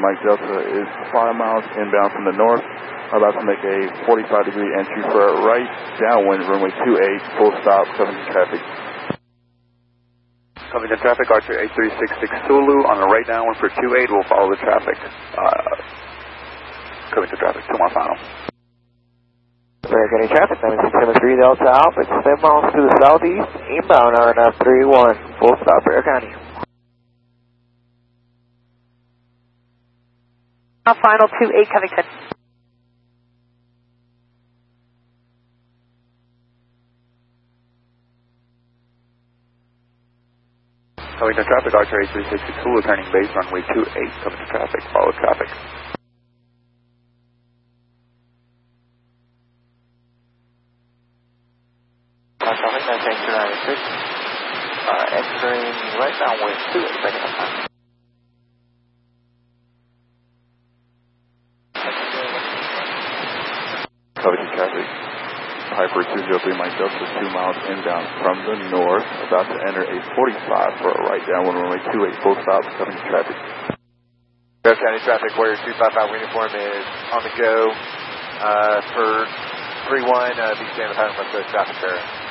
Mike Delta is 5 miles inbound from the north, about to make a 45-degree entry for a right downwind, runway 28, full stop, coming to traffic. Coming to traffic, Archer 8366 Zulu on the right downwind for 28, we'll follow the traffic. Coming to traffic, 2 mile final. We're getting traffic, 9673 Delta Alpha, 7 miles to the southeast, inbound RNF 31, full stop, Bexar County. Final 28 Covington. Coming to traffic, Archer 8366 Zulu, turning base, runway 28, coming to traffic, follow traffic. Traffic, 96, entering right downwind 28, second time. Covington traffic, Piper 203 Mike Delta, 2 miles inbound from the north, about to enter a 45 for a right downwind, runway 28, full stop, Covington traffic. Bexar County traffic, Warrior 255 uniform is on the go for 31, be standing by West Coast traffic area.